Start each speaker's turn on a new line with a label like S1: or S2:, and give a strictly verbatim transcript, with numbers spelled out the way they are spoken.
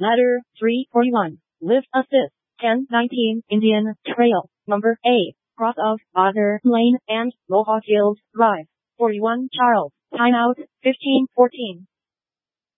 S1: Ladder three forty-one. Lift assist. ten nineteen Indian Trail. Number A. Cross of Otter Lane and Mohawk Hills Drive. forty-one Charles. Timeout. fifteen fourteen.